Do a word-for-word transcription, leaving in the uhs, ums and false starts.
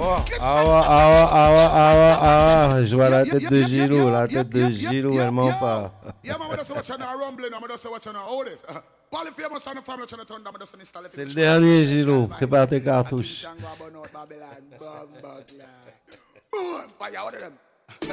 ah ouais, ah ouais, ah ouais, ah ouais, ah ouais. Je vois la tête de Gilou, la tête de Gilou, elle ment pas. C'est le dernier Gilou, prépare tes cartouches.